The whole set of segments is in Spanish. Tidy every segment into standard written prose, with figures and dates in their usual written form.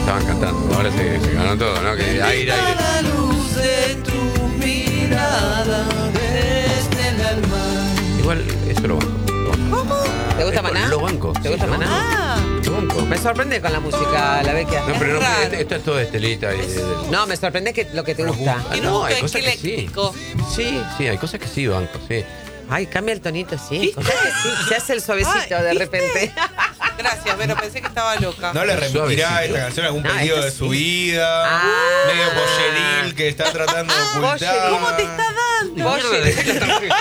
Estaban cantando, ahora se ganó todo, ¿no? Que aire. La luz de tu mirada desde el alma. Igual, eso lo banco. ¿Cómo? ¿Te gusta Maná? Lo banco. ¿Te gusta Maná? Lo banco. Me sorprende con la música, la Vecchia. No, pero no, raro. esto es todo de Estelita. No, me sorprende que lo que te gusta. Ah, no, hay cosas que sí. Ecléctico. Sí, hay cosas que sí banco, sí. Ay, cambia el tonito, sí. ¿Viste? Cosas que sí. Se hace el suavecito Ay, de ¿viste? repente. Gracias, pero pensé que estaba loca. ¿No le remitirá Suavecito. esta canción a algún No, pedido esto de sí. su vida? Ah. Medio polleril que está tratando de ocultar. Polleril. ¿Cómo te está dando? Polleril.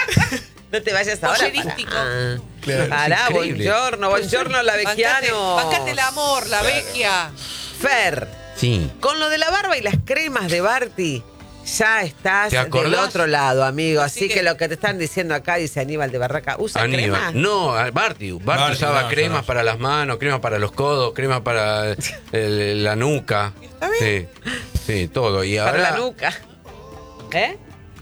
No te vayas ahora. Pollerístico. Claro. Pará, increíble. buongiorno, la Vecchiano. Bancate el amor, la vecchia. Fer, Sí. con lo de la barba y las cremas de Barty, ya estás ¿Te del acordás? otro lado, amigo. Así Así que que lo que te están diciendo acá, dice Aníbal de Barraca, ¿usa crema? Aníbal. No, Barty usaba no, cremas no. para las manos, cremas para los codos, cremas para la nuca. Está bien. Sí, todo. Y Para ahora la nuca. ¿Eh?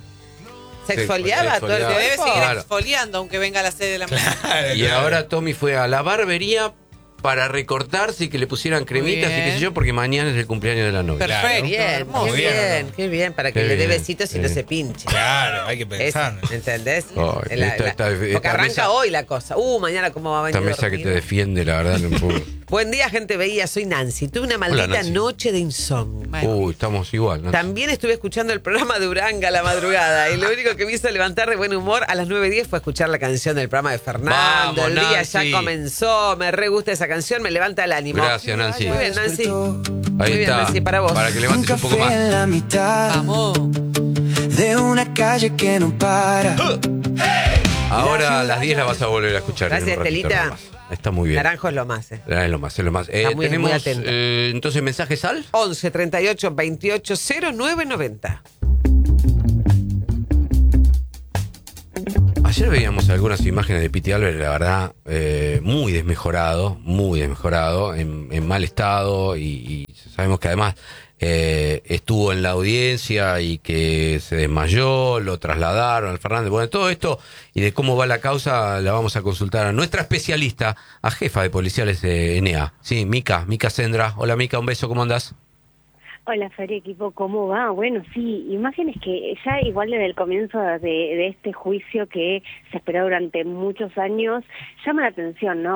¿Se exfoliaba todo el Se exfoliaba. debe tiempo? seguir Claro. exfoliando aunque venga a las 6 de la mañana. Claro, Y claro. ahora Tommy fue a la barbería para recortarse y que le pusieran cremitas y qué sé bien. yo, porque mañana es el cumpleaños de la novia. Perfecto. Bien, hermoso. qué Muy bien, bien, ¿no? qué bien, para que Qué le dé bien, besitos y sí. no se pinche. Claro, hay que pensar. ¿Entendés? Oh, esta porque arranca mesa- hoy la cosa. Mañana cómo va a venir. Esta mesa que te dormido. defiende, la verdad, no puedo. Buen día, gente veía, soy Nancy. Tuve una maldita Nancy. noche de insomnio. Bueno. Estamos igual, ¿no? También estuve escuchando el programa de Uranga a la madrugada y lo único que me hizo levantar de buen humor a las 9:10 fue escuchar la canción del programa de Fernando. Vamos, el día Nancy. ya comenzó, me re gusta esa canción, me levanta el ánimo. Gracias, Nancy. Muy bien, Nancy. Ahí Muy bien, está. Nancy, para vos. Para que levantes un poco más. En la mitad Vamos. de una calle que no para. Ahora a las 10 la vas a volver a escuchar. Gracias, en un ratito Estelita. nomás. Está muy bien. Naranjo es lo más, Es lo más, es lo más. Está muy tenemos atenta. entonces mensajes al 11 38 28 09 90. Ayer veíamos algunas imágenes de Piti Albert, la verdad, muy desmejorado, en mal estado y sabemos que además estuvo en la audiencia y que se desmayó, lo trasladaron al Fernández. Bueno, todo esto y de cómo va la causa la vamos a consultar a nuestra especialista, a jefa de policiales de ENEA, sí, Mica Sendra. Hola Mica, un beso, ¿cómo andás? Hola, Fer, equipo, ¿cómo va? Bueno, sí, imágenes que ya igual desde el comienzo de este juicio que se esperó durante muchos años, llama la atención, ¿no?